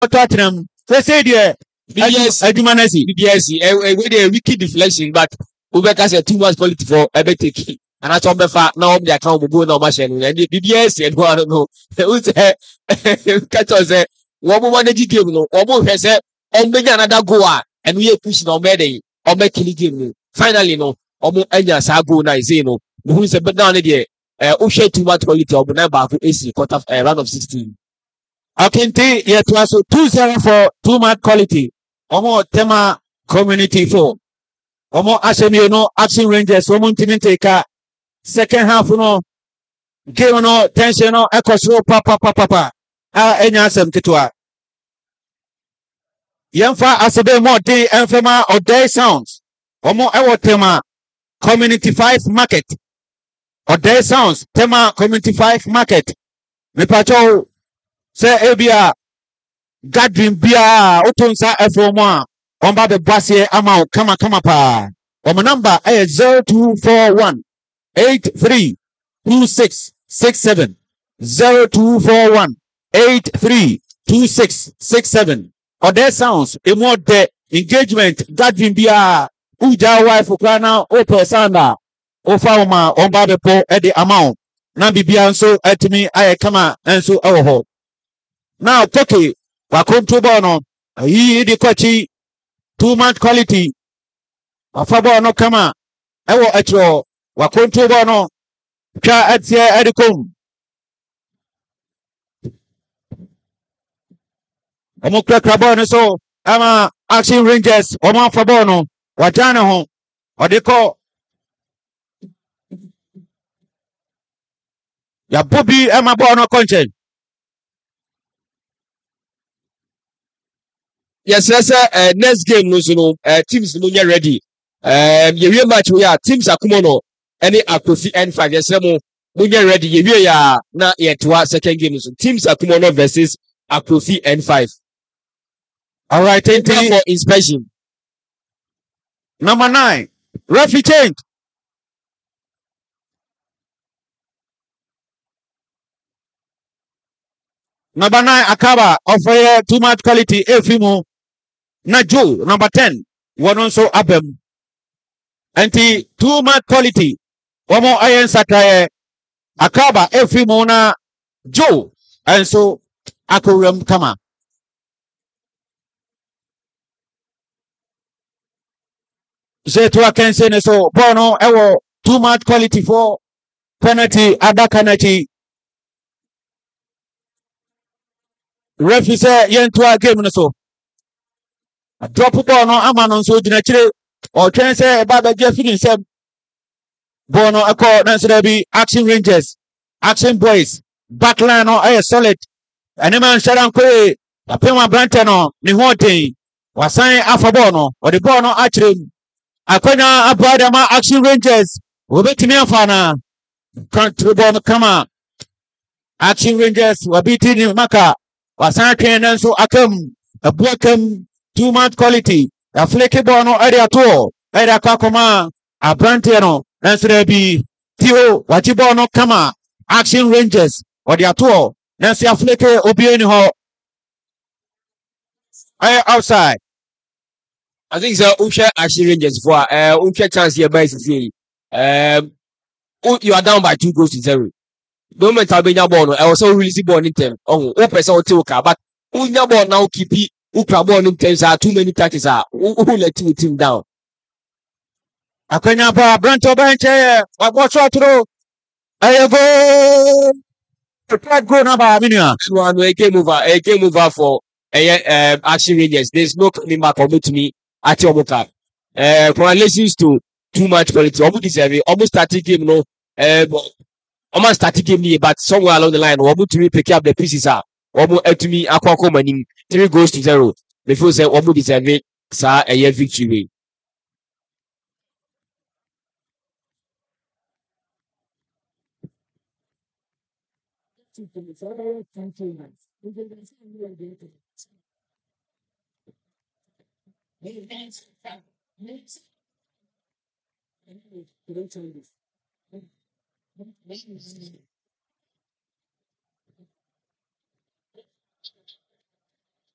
Tottenham. They say there. BBS Edumanesi. with a wicked deflection, but Ubeka said too much quality for a better key. And I told the fact now the account will go no machine. And BBS and I don't know. Catch us one more energy game, no, almost has said, on make another goal, and we are pushing on Medday, or make killing game. Finally, no, almost any Sago Nizeno, who is a bit down there. Ushe too much quality of the AC quarter round of 16. Akinti yet was 2-0 for too much quality. Omo tema community for. Omo Asemi no Action Rangers. Omo Timintika. Second half no game no tension no ekosro papa. Enya asem kitwa. Yemfa asebe mo di enfema Oday Sounds. Omo ewo tema Community 5 Market. Oday Sounds tema Community 5 Market. Mipacho say ebia gathering bia otonsa FO1 omba be boise ama kama pa. Omo number 0241 832667 0241 832667. Oday Sounds emo de engagement gathering bia uja wife krana ope sanda ofa oma omba be po e the amount na bibia nso atimi aye kama nso ewo ho. Now Toki wakontrol no yi di kwachi too much quality afabo no kama ewo etro wakontrol no twa atie edikom omo krakra no so ama Action Rangers omo afabo no wajane ho odeko ya bobi ema bo no content. Yes, next game no so no teams no get ready. Ye match we are teams akumono any Akrofi N5 yes mo get ready ye ya na ye to second game so teams akumono versus Akrofi N5. All right, for inspection. Number 9, referee change. Number 9, Akaba of too much quality. Efimo na Joe. Number 10, one also Abem. Anti too much quality. One more iron satire. Akaba Efimo na Joe. And so Akurem Kama. Zetua can say so. Bono ewo too much quality for penalty. Adakanati. Referee say yentua game so. Drop ball no amano so dina chire or twen say eba be je feeling say ball no akọ na so be Action Rangers, Action Boys, backline no ay solid. Ene man sharan ko apema brante no ni ho den. Wasan afa ball no or the ball no achire akonya abada ma Action Rangers obetimi afa na control ball no kama Action Rangers wabiti ni maka wasan twen na so akam abuakam too much quality. A flaky ball no area at all. Area kakoma a brante no nanso there be Tio wachibo no kama Action Rangers or the at all. Nanso a flaky obi ni ho. Outside. I think so Usha Action Rangers for Usha chance here by say you are down by 2-0. No matter be ball no I was so release ball in them. Oh, person will take but unya ball now keep it. Ukra ball in terms are too many touches are who let team down. Akonya pa Branto benche wabwa shot throw. Ayego. Third goal number minia. One a game over for Action Rangers. There's no coming back to me at Yomoka. Congratulations to too much quality. Almost starting game no almost starting game but somewhere along the line almost to pick up the pieces are almost to me Aquaco Maning 3-0 before say almost deserve it sir a year victory.